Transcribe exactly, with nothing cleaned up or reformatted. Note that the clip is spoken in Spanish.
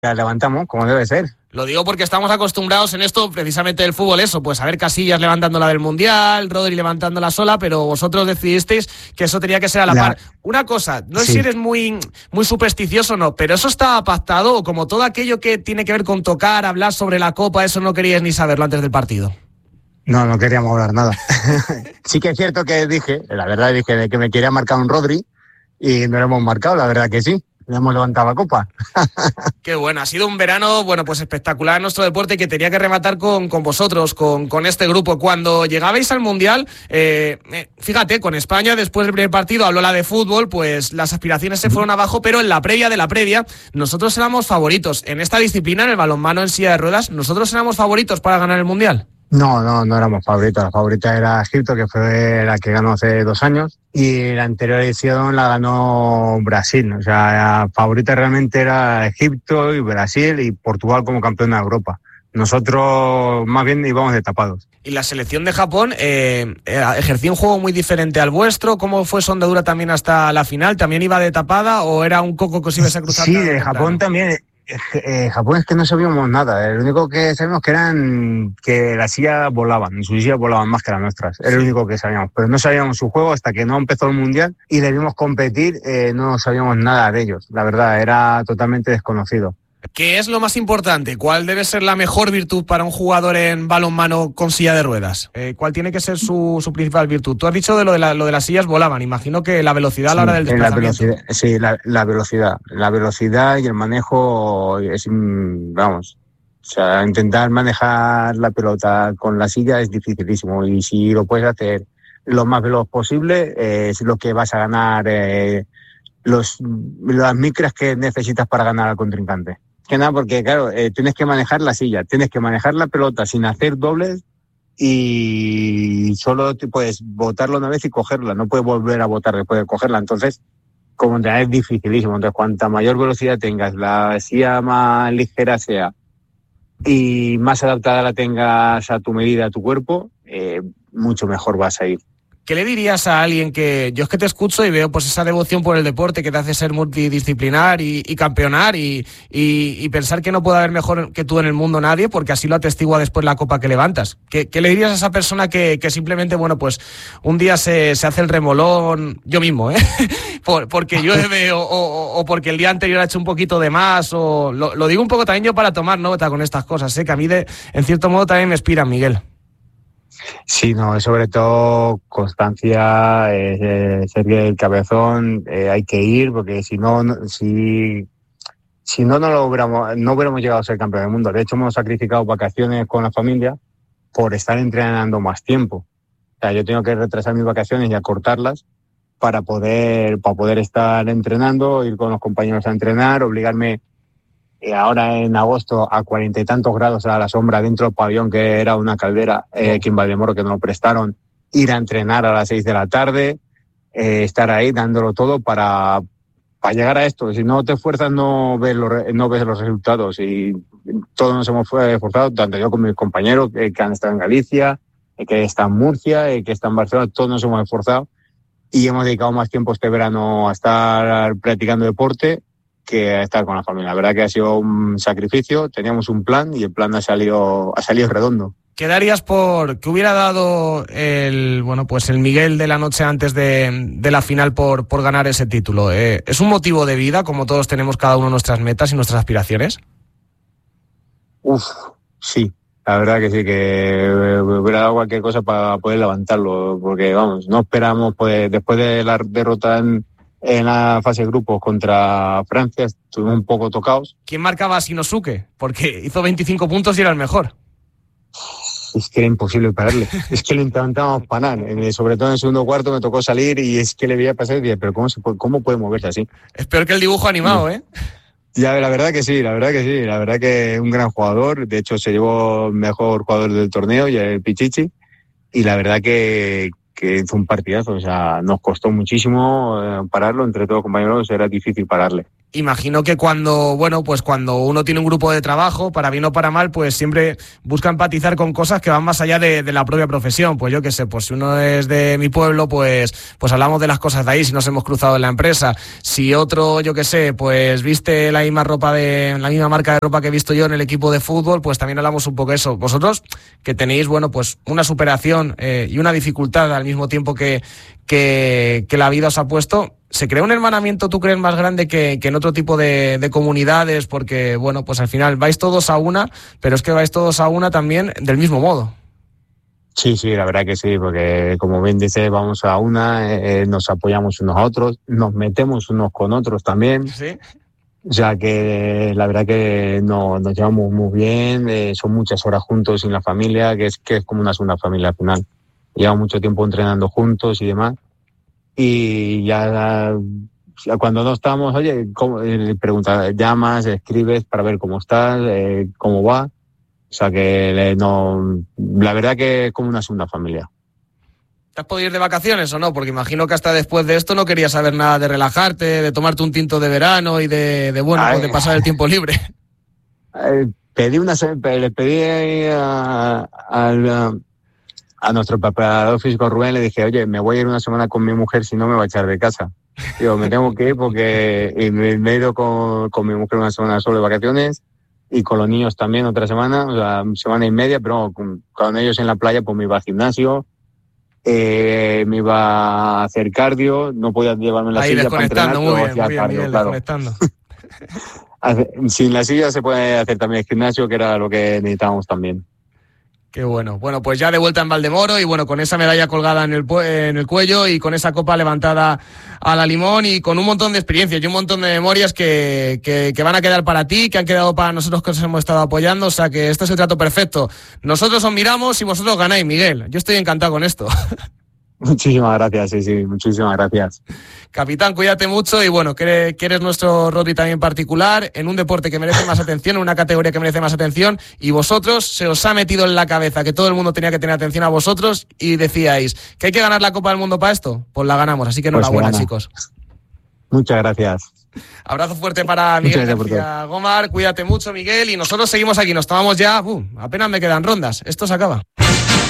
la levantamos como debe ser. Lo digo porque estamos acostumbrados en esto, precisamente del fútbol, eso, pues a ver Casillas levantando la del Mundial, Rodri levantando la sola, pero vosotros decidisteis que eso tenía que ser a la, la... par. Una cosa, no sé sí. si eres muy, muy supersticioso o no, pero eso estaba pactado, o como todo aquello que tiene que ver con tocar, hablar sobre la Copa, eso no queríais ni saberlo antes del partido. No, no queríamos hablar nada. Sí que es cierto que dije, la verdad dije que me quería marcar un Rodri y no lo hemos marcado, la verdad que sí. Le hemos levantado la copa. Qué bueno, ha sido un verano, bueno, pues espectacular en nuestro deporte, que tenía que rematar con, con vosotros, con, con este grupo. Cuando llegabais al Mundial, eh, fíjate, con España, después del primer partido, habló la de fútbol, pues las aspiraciones se fueron abajo, pero en la previa de la previa, nosotros éramos favoritos. En esta disciplina, en el balonmano en silla de ruedas, nosotros éramos favoritos para ganar el Mundial. No, no, no éramos favoritos. La favorita era Egipto, que fue la que ganó hace dos años, y la anterior edición la ganó Brasil. O sea, la favorita realmente era Egipto y Brasil y Portugal como campeona de Europa. Nosotros más bien íbamos de tapados. Y la selección de Japón eh, ejerció un juego muy diferente al vuestro. ¿Cómo fue su andadura también hasta la final? ¿También iba de tapada o era un coco que os ibas a cruzar? Sí, de Japón también. Eh, Japón es que no sabíamos nada. Lo único que sabíamos que eran que las sillas volaban, sus sillas volaban más que las nuestras. Era lo único que sabíamos. Pero no sabíamos su juego hasta que no empezó el Mundial y debimos competir. Eh, no sabíamos nada de ellos. La verdad, era totalmente desconocido. ¿Qué es lo más importante? ¿Cuál debe ser la mejor virtud para un jugador en balonmano con silla de ruedas? Eh, ¿Cuál tiene que ser su, su principal virtud? Tú has dicho de lo de, la, lo de las sillas volaban. Imagino que la velocidad a la hora del desplazamiento. La velocidad, sí, la, la velocidad. La velocidad y el manejo es, vamos, o sea, intentar manejar la pelota con la silla es dificilísimo. Y si lo puedes hacer lo más veloz posible, eh, es lo que vas a ganar, eh, los, las micras que necesitas para ganar al contrincante. Que nada, porque claro, eh, tienes que manejar la silla, tienes que manejar la pelota sin hacer dobles y solo te puedes botarla una vez y cogerla, no puedes volver a botar después de cogerla. Entonces, como te es dificilísimo. Entonces, cuanta mayor velocidad tengas, la silla más ligera sea y más adaptada la tengas a tu medida, a tu cuerpo, eh, mucho mejor vas a ir. ¿Qué le dirías a alguien que, yo es que te escucho y veo pues esa devoción por el deporte que te hace ser multidisciplinar y, y campeonar y, y, y pensar que no puede haber mejor que tú en el mundo nadie, porque así lo atestigua después la copa que levantas? ¿Qué, qué le dirías a esa persona que, que simplemente, bueno, pues un día se, se hace el remolón, yo mismo, ¿eh? por, porque llueve o, o, o porque el día anterior ha hecho un poquito de más, o lo, lo digo un poco también yo para tomar nota con estas cosas, ¿eh? Que a mí de, en cierto modo también me inspiran, Miguel. Sí, no, sobre todo constancia, eh, ser el cabezón, eh, hay que ir, porque si no, no si, si no, no lo hubiéramos, no hubiéramos llegado a ser campeón del mundo. De hecho, hemos sacrificado vacaciones con la familia por estar entrenando más tiempo. O sea, yo tengo que retrasar mis vacaciones y acortarlas para poder, para poder estar entrenando, ir con los compañeros a entrenar, obligarme Eh, ahora en agosto a cuarenta y tantos grados a la sombra dentro del pabellón, que era una caldera, eh, aquí en Valdemoro, que nos lo prestaron, ir a entrenar a las seis de la tarde, eh, estar ahí dándolo todo para, para llegar a esto. Si no te esfuerzas, no ves los, no ves los resultados, y todos nos hemos esforzado, tanto yo como mis compañeros eh, que han estado en Galicia, eh, que están en Murcia, eh, que están en Barcelona, todos nos hemos esforzado y hemos dedicado más tiempo este verano a estar practicando deporte que a estar con la familia. La verdad que ha sido un sacrificio, teníamos un plan y el plan ha salido, ha salido redondo. ¿Qué darías por que hubiera dado el, bueno, pues el Miguel de la noche antes de, de la final por, por ganar ese título? Eh, ¿Es un motivo de vida, como todos tenemos cada uno nuestras metas y nuestras aspiraciones? Uf, sí. La verdad que sí, que hubiera dado cualquier cosa para poder levantarlo, porque vamos, no esperamos, pues, después de la derrota en En la fase de grupos contra Francia estuvimos un poco tocados. ¿Quién marcaba a Shinosuke? Porque hizo veinticinco puntos y era el mejor. Es que era imposible pararle. Es que lo intentábamos parar. Sobre todo en el segundo cuarto me tocó salir y es que le veía pasar y dije, pero ¿cómo, se puede, cómo puede moverse así? Es peor que el dibujo animado, ¿eh? Ya, la verdad que sí, la verdad que sí. La verdad que es un gran jugador. De hecho, se llevó el mejor jugador del torneo y el Pichichi. Y la verdad que... que fue un partidazo, o sea, nos costó muchísimo eh, pararlo, entre todos los compañeros era difícil pararle. imagino que cuando, bueno, pues cuando uno tiene un grupo de trabajo, para bien o para mal, pues siempre busca empatizar con cosas que van más allá de, de la propia profesión. Pues yo qué sé, pues si uno es de mi pueblo, pues, pues hablamos de las cosas de ahí, si nos hemos cruzado en la empresa. Si otro, yo qué sé, pues viste la misma ropa de, la misma marca de ropa que he visto yo en el equipo de fútbol, pues también hablamos un poco de eso. Vosotros, que tenéis, bueno, pues una superación eh, y una dificultad al mismo tiempo que, que, que la vida os ha puesto, ¿se crea un hermanamiento, tú crees, más grande que, que en otro tipo de, de comunidades? Porque, bueno, pues al final vais todos a una, pero es que vais todos a una también del mismo modo. Sí, sí, la verdad que sí, porque como bien dice, vamos a una, eh, nos apoyamos unos a otros, nos metemos unos con otros también. Sí. O sea que la verdad que no, nos llevamos muy bien, eh, son muchas horas juntos sin la familia, que es, que es como una segunda familia al final. Llevamos mucho tiempo entrenando juntos y demás. Y ya cuando no estamos, oye, ¿cómo? Eh, pregunta, llamas, escribes para ver cómo estás, eh, cómo va. O sea que eh, no, la verdad que es como una segunda familia. ¿Te has podido ir de vacaciones o no? Porque imagino que hasta después de esto no querías saber nada de relajarte, de tomarte un tinto de verano y de, de bueno, pues de pasar el tiempo libre. Eh, pedí una, le pedí a, a, a nuestro preparador físico Rubén, le dije, oye, me voy a ir una semana con mi mujer, si no me va a echar de casa. Digo, me tengo que ir porque y me, me he ido con, con mi mujer una semana solo de vacaciones y con los niños también otra semana, o sea, semana y media, pero con, con ellos en la playa pues me iba al gimnasio. Eh, me iba a hacer cardio, no podía llevarme la ahí silla para entrenar, muy bien, hacía muy bien, cardio, Miguel, claro. desconectando. Sin la silla se puede hacer también el gimnasio, que era lo que necesitábamos también. Qué bueno. Bueno, pues ya de vuelta en Valdemoro y bueno, con esa medalla colgada en el, en el cuello y con esa copa levantada a la limón y con un montón de experiencias y un montón de memorias que, que, que van a quedar para ti, que han quedado para nosotros que os hemos estado apoyando. O sea que este es el trato perfecto. Nosotros os miramos y vosotros ganáis, Miguel. Yo estoy encantado con esto. Muchísimas gracias, sí, sí, muchísimas gracias. Capitán, cuídate mucho y bueno, que, que eres nuestro Rodri también particular, en un deporte que merece más atención, en una categoría que merece más atención, y vosotros se os ha metido en la cabeza que todo el mundo tenía que tener atención a vosotros y decíais que hay que ganar la Copa del Mundo para esto, pues la ganamos, así que enhorabuena, pues chicos. Muchas gracias. Abrazo fuerte para Miguel García Gómar, cuídate mucho, Miguel, y nosotros seguimos aquí, nos tomamos ya, uh, apenas me quedan rondas, esto se acaba.